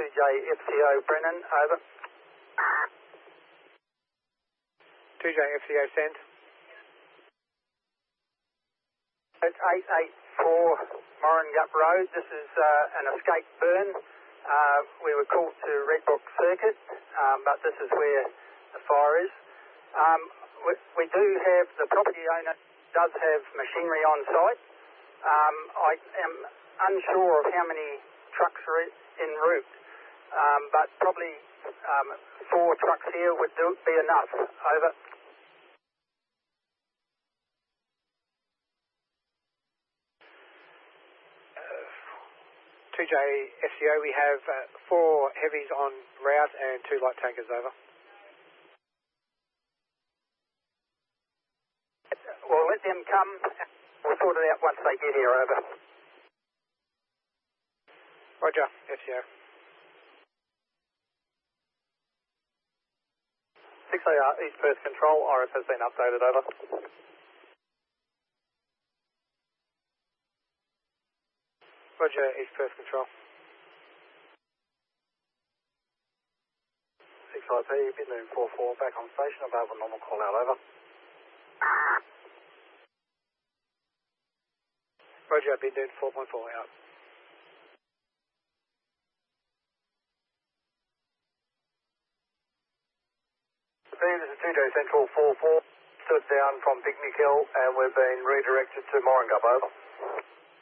2J FCO Brennan, over. 2J FCO send. It's 884 Morangup Road. This is an escape burn. We were called to Redbook Circuit, but this is where the fire is. We do have, the property owner does have machinery on site. I am unsure of how many trucks are en route, but probably 4 trucks here would be enough. Over. 2J FCO, we have 4 heavies en route and 2 light tankers, over. Well, let them come. We'll sort it out once they get here, over. Roger, FCO. 6AR East Perth Control, RF has been updated, over. Roger, East Perth Control. 6IP, Bidloon 44, back on station, available normal call out, over. Roger, Bidloon 4.4, out. This is 2J Central 44, stood down from Picnic Hill and we're being redirected to Morangup, over.